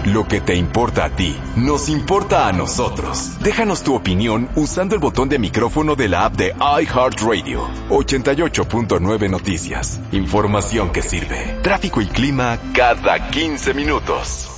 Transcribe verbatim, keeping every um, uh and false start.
Lo que te importa a ti, nos importa a nosotros. Déjanos tu opinión usando el botón de micrófono de la app de iHeartRadio. ochenta y ocho punto nueve Noticias. Información que sirve. Tráfico y clima cada quince minutos.